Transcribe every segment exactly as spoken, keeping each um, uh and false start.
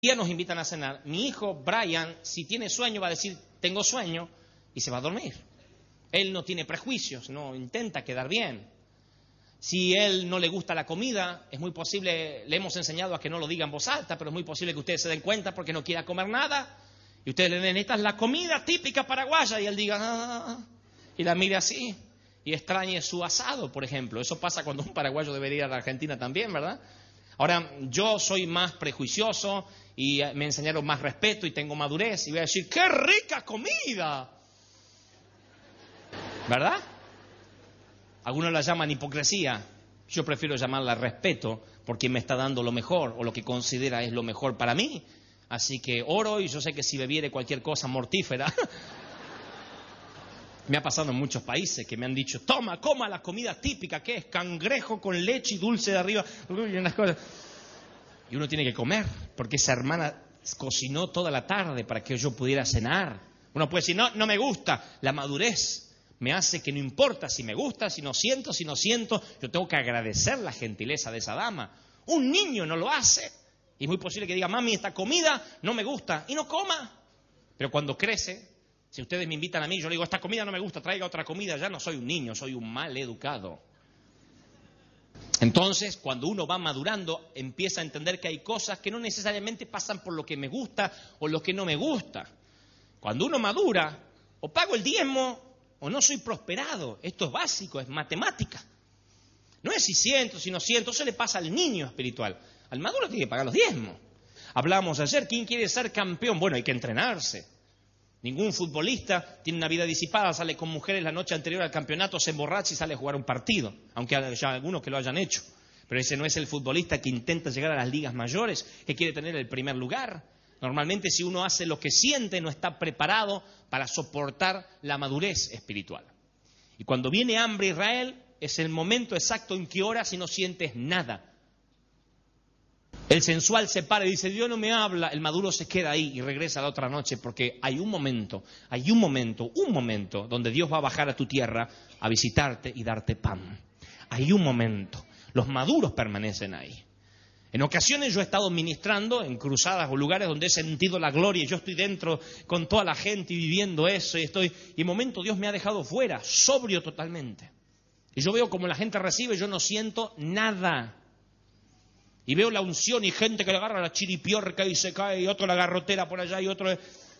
día nos invitan a cenar. Mi hijo, Brian, si tiene sueño, va a decir, tengo sueño, y se va a dormir. Él no tiene prejuicios, no intenta quedar bien. Si él no le gusta la comida, es muy posible, le hemos enseñado a que no lo diga en voz alta, pero es muy posible que ustedes se den cuenta porque no quiera comer nada. Y ustedes le den, esta es la comida típica paraguaya, y él diga, ah, y la mire así, y extrañe su asado, por ejemplo. Eso pasa cuando un paraguayo debería ir a la Argentina también, ¿verdad? Ahora, yo soy más prejuicioso y me enseñaron más respeto y tengo madurez y voy a decir, ¡qué rica comida! ¿Verdad? Algunos la llaman hipocresía. Yo prefiero llamarla respeto porque me está dando lo mejor o lo que considera es lo mejor para mí. Así que oro y yo sé que si bebiere cualquier cosa mortífera... Me ha pasado en muchos países que me han dicho, toma, coma la comida típica, que es cangrejo con leche y dulce de arriba, y unas cosas. Y uno tiene que comer, porque esa hermana cocinó toda la tarde para que yo pudiera cenar. Uno puede decir, no, no me gusta. La madurez me hace que no importa si me gusta, si no siento, si no siento. Yo tengo que agradecer la gentileza de esa dama. Un niño no lo hace. Y es muy posible que diga, mami, esta comida no me gusta, y no coma. Pero cuando crece... Si ustedes me invitan a mí, yo le digo, esta comida no me gusta, traiga otra comida. Ya no soy un niño, soy un mal educado. Entonces, cuando uno va madurando, empieza a entender que hay cosas que no necesariamente pasan por lo que me gusta o lo que no me gusta. Cuando uno madura, o pago el diezmo o no soy prosperado. Esto es básico, es matemática. No es si siento, si no siento, eso le pasa al niño espiritual. Al maduro tiene que pagar los diezmos. Hablamos ayer, ¿quién quiere ser campeón? Bueno, hay que entrenarse. Ningún futbolista tiene una vida disipada, sale con mujeres la noche anterior al campeonato, se emborracha y sale a jugar un partido, aunque haya algunos que lo hayan hecho. Pero ese no es el futbolista que intenta llegar a las ligas mayores, que quiere tener el primer lugar. Normalmente si uno hace lo que siente, no está preparado para soportar la madurez espiritual. Y cuando viene hambre a Israel, es el momento exacto en que oras y no sientes nada. El sensual se para y dice, Dios no me habla, el maduro se queda ahí y regresa la otra noche porque hay un momento, hay un momento, un momento donde Dios va a bajar a tu tierra a visitarte y darte pan. Hay un momento, los maduros permanecen ahí. En ocasiones yo he estado ministrando en cruzadas o lugares donde he sentido la gloria y yo estoy dentro con toda la gente y viviendo eso y estoy, y en momento Dios me ha dejado fuera, sobrio totalmente. Y yo veo como la gente recibe, yo no siento nada. Y veo la unción y gente que le agarra la chiripiorca y se cae, y otro la garrotera por allá y otro...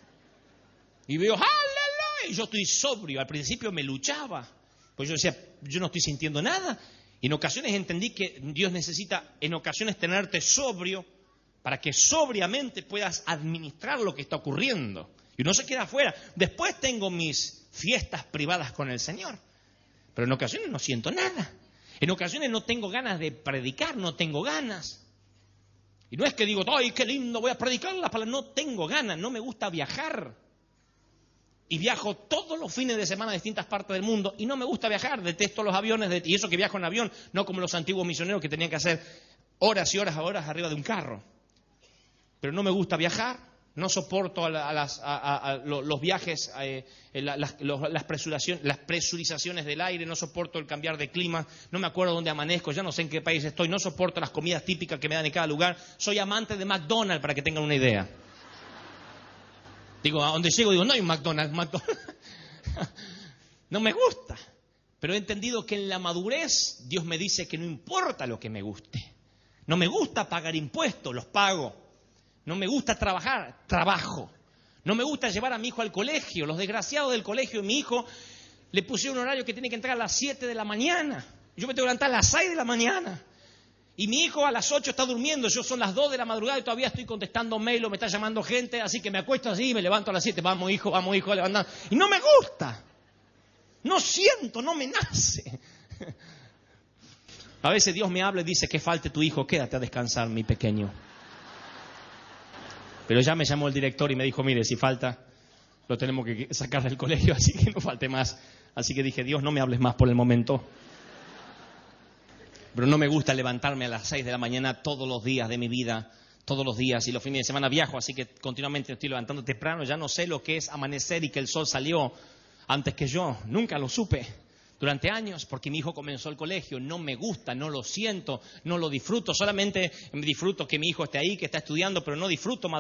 Y veo, ¡aleluya! Y yo estoy sobrio. Al principio me luchaba. Pues yo decía, yo no estoy sintiendo nada. Y en ocasiones entendí que Dios necesita, en ocasiones, tenerte sobrio para que sobriamente puedas administrar lo que está ocurriendo. Y uno se queda afuera. Después tengo mis fiestas privadas con el Señor. Pero en ocasiones no siento nada. En ocasiones no tengo ganas de predicar, no tengo ganas. Y no es que digo, ¡ay, qué lindo, voy a predicar la palabra! No tengo ganas, no me gusta viajar. Y viajo todos los fines de semana a distintas partes del mundo y no me gusta viajar, detesto los aviones, de... y eso que viajo en avión, no como los antiguos misioneros que tenían que hacer horas y horas a horas arriba de un carro. Pero no me gusta viajar. No soporto a la, a las, a, a, a los viajes, eh, la, las, los, las, presurizaciones, las presurizaciones del aire, no soporto el cambiar de clima, no me acuerdo dónde amanezco, ya no sé en qué país estoy, no soporto las comidas típicas que me dan en cada lugar. Soy amante de McDonald's, para que tengan una idea. Digo, a donde llego, digo, no hay un McDonald's, McDonald's. No me gusta. Pero he entendido que en la madurez Dios me dice que no importa lo que me guste. No me gusta pagar impuestos, los pago. No me gusta trabajar, trabajo. No me gusta llevar a mi hijo al colegio. Los desgraciados del colegio, mi hijo, le pusieron un horario que tiene que entrar a las siete de la mañana. Yo me tengo que levantar a las seis de la mañana. Y mi hijo a las ocho está durmiendo. Yo son las dos de la madrugada y todavía estoy contestando mail o me está llamando gente. Así que me acuesto así y me levanto a las siete. Vamos, hijo, vamos, hijo, levantando. Y no me gusta. No siento, no me nace. A veces Dios me habla y dice que falte tu hijo. Quédate a descansar, mi pequeño. Pero ya me llamó el director y me dijo, mire, si falta, lo tenemos que sacar del colegio, así que no falte más. Así que dije, Dios, no me hables más por el momento. Pero no me gusta levantarme a las seis de la mañana todos los días de mi vida, todos los días. Y los fines de semana viajo, así que continuamente estoy levantando temprano. Ya no sé lo que es amanecer y que el sol salió antes que yo. Nunca lo supe. durante años porque mi hijo comenzó el colegio. No me gusta, no lo siento, no lo disfruto. Solamente disfruto que mi hijo esté ahí, que está estudiando, pero no disfruto